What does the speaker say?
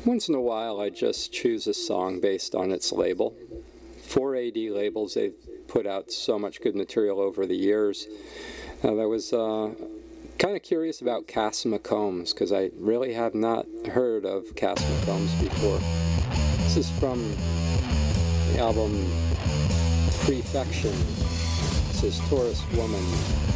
Once in a while, I just choose a song based on its label. 4AD labels, they've put out so much good material over the years. I was kind of curious about Cass McCombs, because I really have not heard of Cass McCombs before. This is from the album Prefection. This is Tourist Woman.